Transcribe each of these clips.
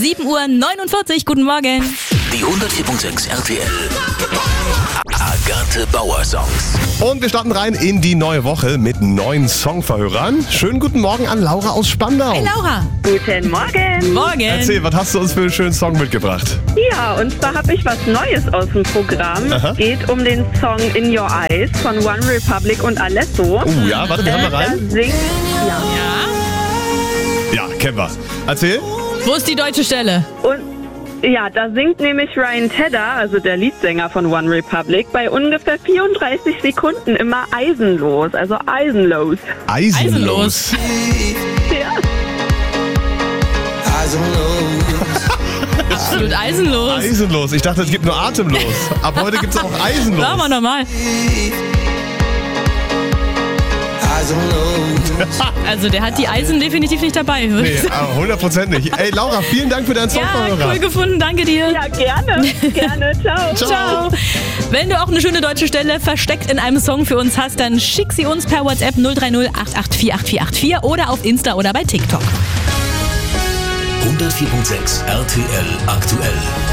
7:49 Uhr. Guten Morgen. Die 104.6 RTL Agathe Bauer Songs. Und wir starten rein in die neue Woche mit 9 Songverhörern. Schönen guten Morgen an Laura aus Spandau. Hi Laura. Guten Morgen. Morgen. Erzähl, was hast du uns für einen schönen Song mitgebracht? Ja, und zwar habe ich was Neues aus dem Programm. Aha. Es geht um den Song In Your Eyes von One Republic und Alesso. Ja, warte, wir hören mal Da rein. singt, Ja, kennen wir. Erzähl. Wo ist die deutsche Stelle? da singt nämlich Ryan Tedder, also der Leadsänger von One Republic, bei ungefähr 34 Sekunden immer eisenlos, also eisenlos. Eisenlos. Ja. Absolut eisenlos. Eisenlos. Ich dachte, es gibt nur atemlos. Ab heute gibt es auch eisenlos. Machen wir nochmal. Also der hat die Eisen definitiv nicht dabei. Nee, 100% nicht. Ey, Laura, vielen Dank für deinen Ja, Songverhörer. cool gefunden. Danke dir. Ja, gerne. Gerne. Ciao. Ciao. Wenn du auch eine schöne deutsche Stelle versteckt in einem Song für uns hast, dann schick sie uns per WhatsApp 030 884 8484 oder auf Insta oder bei TikTok. 104.6 RTL aktuell.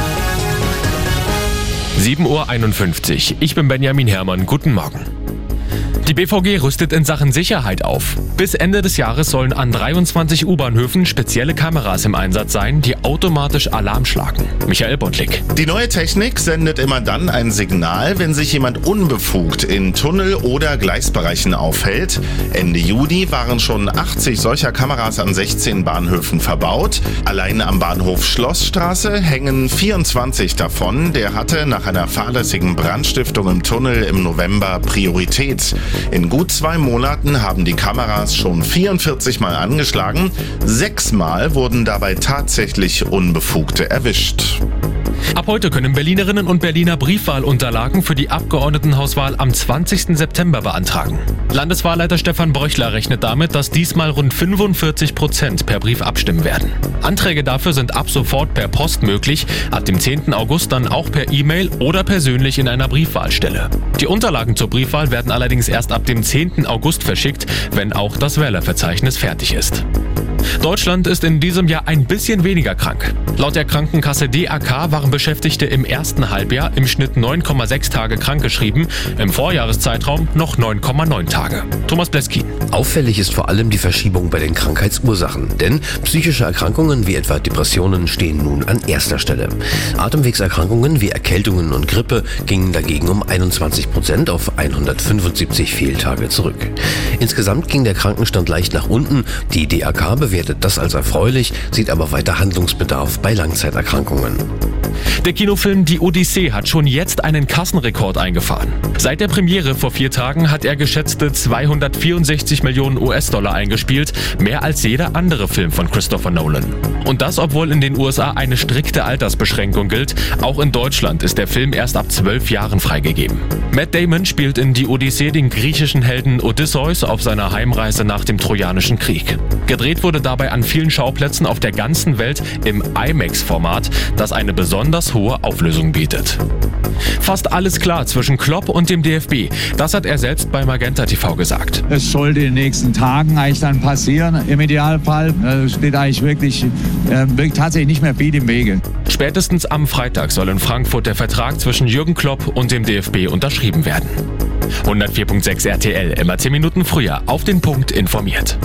7:51 Uhr. Ich bin Benjamin Herrmann. Guten Morgen. Die BVG rüstet in Sachen Sicherheit auf. Bis Ende des Jahres sollen an 23 U-Bahnhöfen spezielle Kameras im Einsatz sein, die automatisch Alarm schlagen. Michael Bottlik. Die neue Technik sendet immer dann ein Signal, wenn sich jemand unbefugt in Tunnel- oder Gleisbereichen aufhält. Ende Juni waren schon 80 solcher Kameras an 16 Bahnhöfen verbaut. Allein am Bahnhof Schlossstraße hängen 24 davon. Der hatte nach einer fahrlässigen Brandstiftung im Tunnel im November Priorität. In gut 2 Monaten haben die Kameras schon 44 Mal angeschlagen. 6 Mal wurden dabei tatsächlich Unbefugte erwischt. Ab heute können Berlinerinnen und Berliner Briefwahlunterlagen für die Abgeordnetenhauswahl am 20. September beantragen. Landeswahlleiter Stefan Bröchler rechnet damit, dass diesmal rund 45% per Brief abstimmen werden. Anträge dafür sind ab sofort per Post möglich, ab dem 10. August dann auch per E-Mail oder persönlich in einer Briefwahlstelle. Die Unterlagen zur Briefwahl werden allerdings erst ab dem 10. August verschickt, wenn auch das Wählerverzeichnis fertig ist. Deutschland ist in diesem Jahr ein bisschen weniger krank. Laut der Krankenkasse DAK waren Beschäftigte im ersten Halbjahr im Schnitt 9,6 Tage krankgeschrieben, im Vorjahreszeitraum noch 9,9 Tage. Thomas Bleskin. Auffällig ist vor allem die Verschiebung bei den Krankheitsursachen, denn psychische Erkrankungen wie etwa Depressionen stehen nun an erster Stelle. Atemwegserkrankungen wie Erkältungen und Grippe gingen dagegen um 21% auf 175 Fehltage zurück. Insgesamt ging der Krankenstand leicht nach unten. Die DAK bewertet das als erfreulich, sieht aber weiter Handlungsbedarf bei Langzeiterkrankungen. Der Kinofilm Die Odyssee hat schon jetzt einen Kassenrekord eingefahren. Seit der Premiere vor 4 Tagen hat er geschätzte 264 Millionen US-Dollar eingespielt, mehr als jeder andere Film von Christopher Nolan. Und das, obwohl in den USA eine strikte Altersbeschränkung gilt. Auch in Deutschland ist der Film erst ab 12 Jahren freigegeben. Matt Damon spielt in Die Odyssee den griechischen Helden Odysseus auf seiner Heimreise nach dem Trojanischen Krieg. Gedreht wurde dabei an vielen Schauplätzen auf der ganzen Welt im IMAX-Format, das eine besonders hohe Auflösung bietet. Fast alles klar zwischen Klopp und dem DFB. Das hat er selbst bei Magenta TV gesagt. Es sollte in den nächsten Tagen eigentlich dann passieren. Im Idealfall steht eigentlich wirklich tatsächlich nicht mehr viel im Wege. Spätestens am Freitag soll in Frankfurt der Vertrag zwischen Jürgen Klopp und dem DFB unterschrieben werden. 104.6 RTL, immer 10 Minuten früher, auf den Punkt informiert.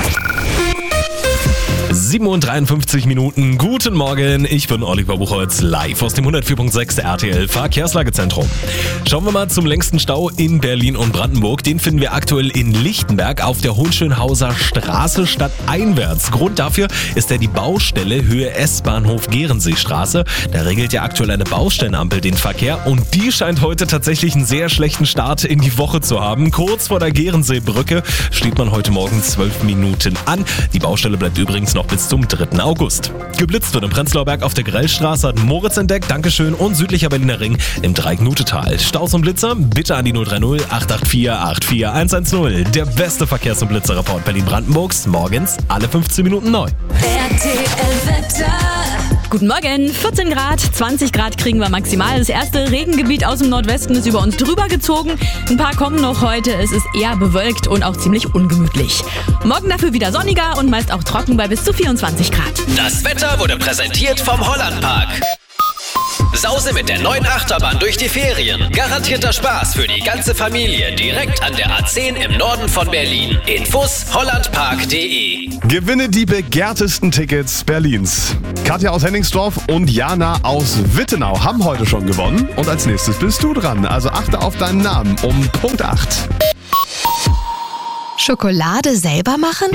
7:53 Uhr. Guten Morgen, ich bin Oliver Buchholz, live aus dem 104.6 RTL Verkehrslagezentrum. Schauen wir mal zum längsten Stau in Berlin und Brandenburg. Den finden wir aktuell in Lichtenberg auf der Hohenschönhauser Straße stadteinwärts. Grund dafür ist die Baustelle Höhe S-Bahnhof Gerenseestraße. Da regelt ja aktuell eine Baustellenampel den Verkehr und die scheint heute tatsächlich einen sehr schlechten Start in die Woche zu haben. Kurz vor der Gerenseebrücke steht man heute Morgen 12 Minuten an. Die Baustelle bleibt übrigens noch bis zum 3. August. Geblitzt wird im Prenzlauer Berg auf der Grellstraße, hat Moritz entdeckt, Dankeschön, und südlicher Berliner Ring im Dreieck-Nutetal. Staus und Blitzer, bitte an die 030 884 84110. Der beste Verkehrs- und Blitzerreport Berlin-Brandenburgs, morgens alle 15 Minuten neu. RTL Wetter. Guten Morgen, 14 Grad, 20 Grad kriegen wir maximal. Das erste Regengebiet aus dem Nordwesten ist über uns drüber gezogen. Ein paar kommen noch heute. Es ist eher bewölkt und auch ziemlich ungemütlich. Morgen dafür wieder sonniger und meist auch trocken bei bis zu 24 Grad. Das Wetter wurde präsentiert vom Hollandpark. Sause mit der neuen Achterbahn durch die Ferien. Garantierter Spaß für die ganze Familie. Direkt an der A10 im Norden von Berlin. Infos hollandpark.de. Gewinne die begehrtesten Tickets Berlins. Katja aus Hennigsdorf und Jana aus Wittenau haben heute schon gewonnen. Und als nächstes bist du dran. Also achte auf deinen Namen um Punkt 8. Schokolade selber machen?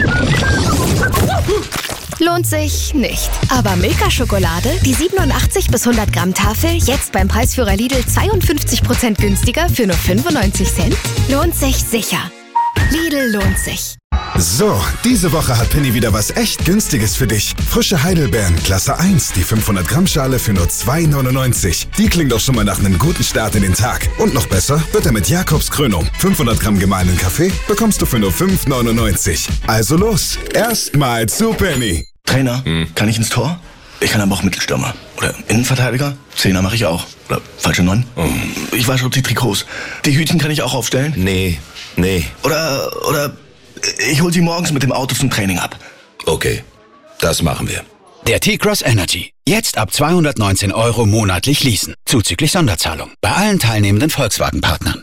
Lohnt sich nicht. Aber Milka-Schokolade, die 87 bis 100 Gramm Tafel, jetzt beim Preisführer Lidl 52% günstiger für nur 95 Cent? Lohnt sich sicher. Lidl lohnt sich. So, diese Woche hat Penny wieder was echt Günstiges für dich. Frische Heidelbeeren, Klasse 1, die 500 Gramm Schale für nur 2,99. Die klingt doch schon mal nach einem guten Start in den Tag. Und noch besser wird er mit Jakobs Krönung. 500 Gramm gemahlenen Kaffee bekommst du für nur 5,99. Also los, erstmal zu Penny. Trainer, kann ich ins Tor? Ich kann aber auch Mittelstürmer. Oder Innenverteidiger? Zehner mache ich auch. Oder falsche 9? Ich wasche auch die Trikots. Die Hütchen kann ich auch aufstellen? Nee. Oder ich hol sie morgens mit dem Auto zum Training ab. Okay, das machen wir. Der T-Cross Energy. Jetzt ab 219 € monatlich leasen. Zuzüglich Sonderzahlung. Bei allen teilnehmenden Volkswagen-Partnern.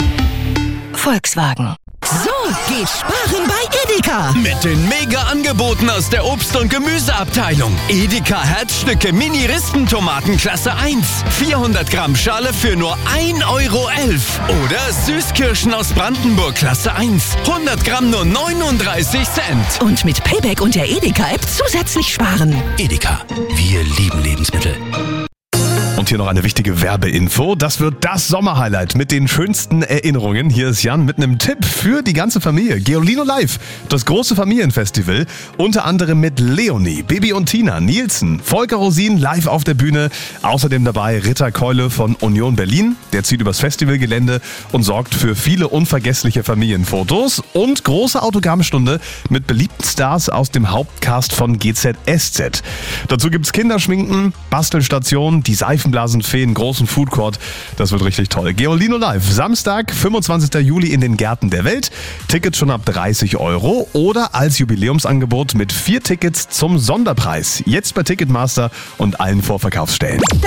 Volkswagen. So geht sparen bei Edeka. Mit den Mega-Angeboten aus der Obst- und Gemüseabteilung. Edeka Herzstücke Mini-Rispentomaten Klasse 1. 400 Gramm Schale für nur 1,11 €. Oder Süßkirschen aus Brandenburg Klasse 1. 100 Gramm nur 39 Cent. Und mit Payback und der Edeka-App zusätzlich sparen. Edeka, wir lieben Lebensmittel. Und hier noch eine wichtige Werbeinfo. Das wird das Sommerhighlight mit den schönsten Erinnerungen. Hier ist Jan mit einem Tipp für die ganze Familie. Geolino Live, das große Familienfestival. Unter anderem mit Leonie, Bibi und Tina, Nielsen, Volker Rosin live auf der Bühne. Außerdem dabei Ritter Keule von Union Berlin. Der zieht übers Festivalgelände und sorgt für viele unvergessliche Familienfotos. Und große Autogrammstunde mit beliebten Stars aus dem Hauptcast von GZSZ. Dazu gibt's Kinderschminken, Bastelstation, die Seifenblasenfeen, großen Foodcourt. Das wird richtig toll. Geolino Live, Samstag, 25. Juli in den Gärten der Welt. Tickets schon ab 30 € oder als Jubiläumsangebot mit 4 Tickets zum Sonderpreis. Jetzt bei Ticketmaster und allen Vorverkaufsstellen.